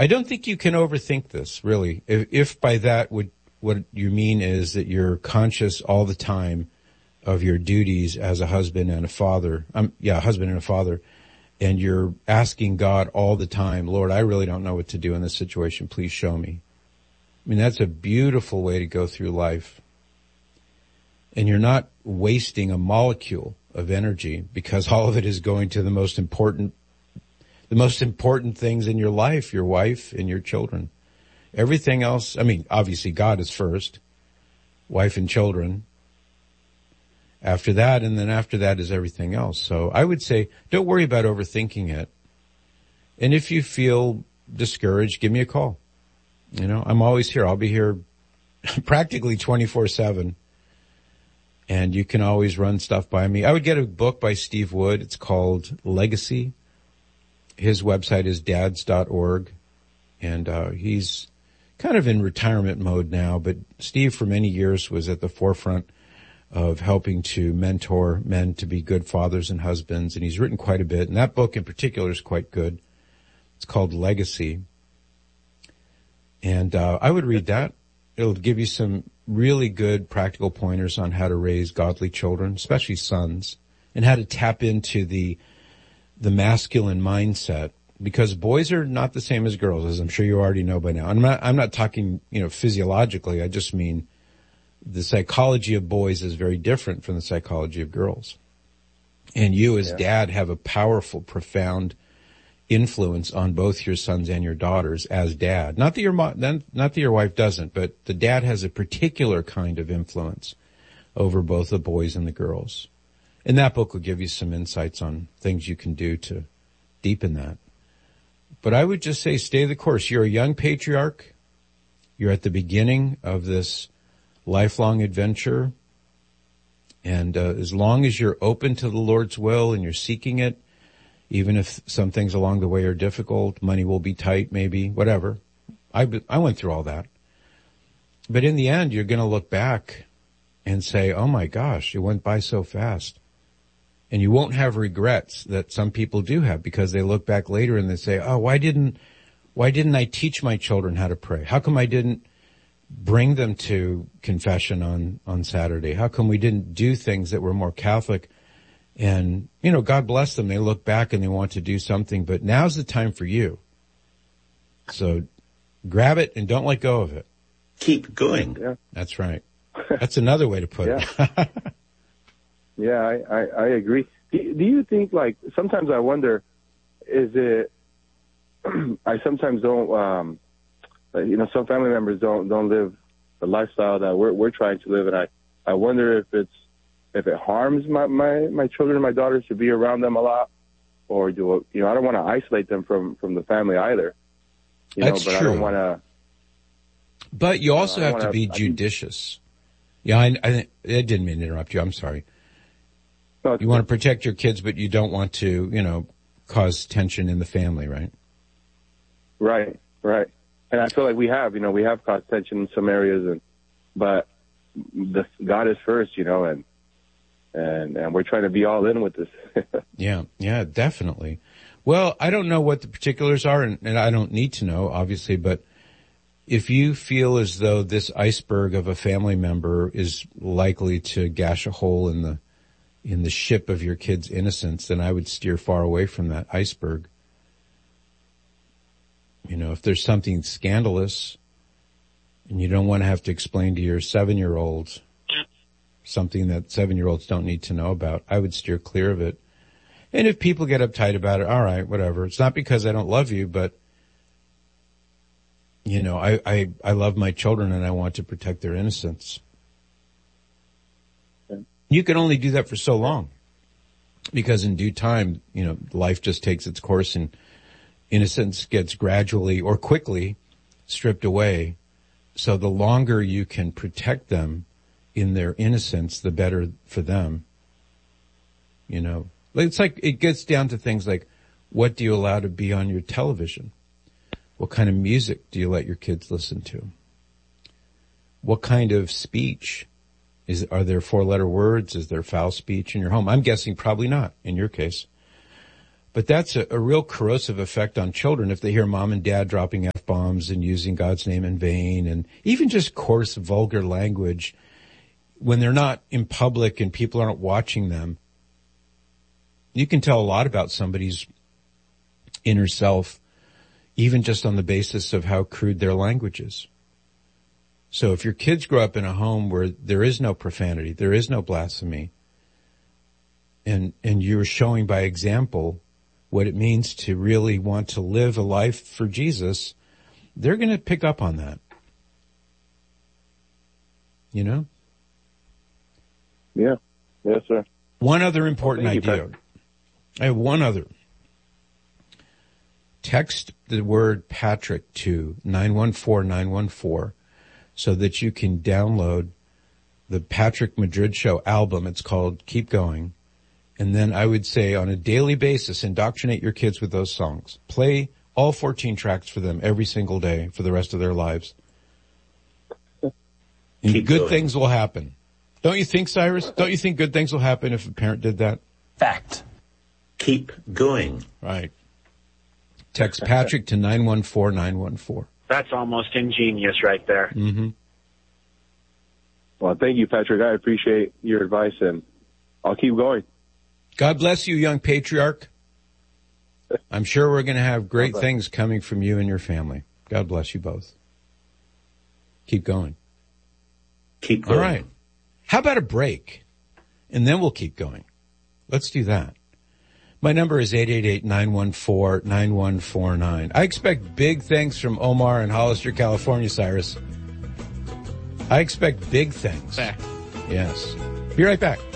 I don't think you can overthink this, really. If by that what you mean is that you're conscious all the time of your duties as a husband and a father, husband and a father, and you're asking God all the time, Lord, I really don't know what to do in this situation. Please show me. I mean, that's a beautiful way to go through life. And you're not wasting a molecule of energy because all of it is going to the most important things in your life, your wife and your children. Everything else, I mean, obviously God is first, wife and children. After that, and then after that is everything else. So I would say, don't worry about overthinking it. And if you feel discouraged, give me a call. You know, I'm always here. I'll be here practically 24/7. And you can always run stuff by me. I would get a book by Steve Wood. It's called Legacy. His website is dads.org. And he's kind of in retirement mode now. But Steve, for many years, was at the forefront of helping to mentor men to be good fathers and husbands. And he's written quite a bit. And that book in particular is quite good. It's called Legacy. And I would read that. It'll give you some really good practical pointers on how to raise godly children, especially sons, and how to tap into the masculine mindset, because boys are not the same as girls, as I'm sure you already know by now. I'm not talking, physiologically. I just mean the psychology of boys is very different from the psychology of girls. And you as dad have a powerful, profound influence on both your sons and your daughters as dad. Not that your wife doesn't, but the dad has a particular kind of influence over both the boys and the girls. And that book will give you some insights on things you can do to deepen that. But I would just say stay the course. You're a young patriarch. You're at the beginning of this lifelong adventure. And as long as you're open to the Lord's will and you're seeking it, even if some things along the way are difficult, money will be tight, maybe, whatever. I went through all that. But in the end, you're going to look back and say, oh my gosh, it went by so fast. And you won't have regrets that some people do have, because they look back later and they say, oh, why didn't I teach my children how to pray? How come I didn't bring them to confession on Saturday? How come we didn't do things that were more Catholic? And, God bless them. They look back and they want to do something, but now's the time for you. So grab it and don't let go of it. Keep going. Yeah. That's right. That's another way to put it. Yeah, I agree. Do you think, sometimes I wonder, is it, I sometimes don't, some family members don't live the lifestyle that we're trying to live. And I wonder if it harms my children and my daughters to be around them a lot, or I don't want to isolate them from the family either. That's but true. I don't want to. But you also have to be judicious. Yeah, I didn't mean to interrupt you. I'm sorry. No, you want to protect your kids, but you don't want to, cause tension in the family, right? Right. And I feel like we have caused tension in some areas, but God is first, and we're trying to be all in with this. Yeah, definitely. Well, I don't know what the particulars are, and I don't need to know, obviously, but if you feel as though this iceberg of a family member is likely to gash a hole in the ship of your kid's innocence, then I would steer far away from that iceberg. If there's something scandalous and you don't want to have to explain to your 7-year-old something that 7-year-olds don't need to know about, I would steer clear of it. And if people get uptight about it, all right, whatever. It's not because I don't love you, but I love my children and I want to protect their innocence. You can only do that for so long, because in due time, life just takes its course and innocence gets gradually or quickly stripped away. So the longer you can protect them in their innocence, the better for them. It's like, it gets down to things like, what do you allow to be on your television? What kind of music do you let your kids listen to? What kind of speech? Are there 4-letter words? Is there foul speech in your home? I'm guessing probably not in your case. But that's a real corrosive effect on children if they hear mom and dad dropping F-bombs and using God's name in vain, and even just coarse, vulgar language when they're not in public and people aren't watching them. You can tell a lot about somebody's inner self, even just on the basis of how crude their language is. So if your kids grow up in a home where there is no profanity, there is no blasphemy, and you're showing by example what it means to really want to live a life for Jesus, they're going to pick up on that. You know? Yeah. Yes, sir. One other important idea. I have one other. Text the word Patrick to 914-914 so that you can download the Patrick Madrid Show album. It's called Keep Going. And then I would say on a daily basis, indoctrinate your kids with those songs. Play all 14 tracks for them every single day for the rest of their lives. And good things will happen. Don't you think, Cyrus? Don't you think good things will happen if a parent did that? Fact. Keep going. Right. Text Patrick to 914-914. That's almost ingenious right there. Mm-hmm. Well, thank you, Patrick. I appreciate your advice, and I'll keep going. God bless you, young patriarch. I'm sure we're going to have great things coming from you and your family. God bless you both. Keep going. Keep going. All right. How about a break? And then we'll keep going. Let's do that. My number is 888-914-9149. I expect big things from Omar in Hollister, California, Cyrus. I expect big things. Fact. Yes. Be right back.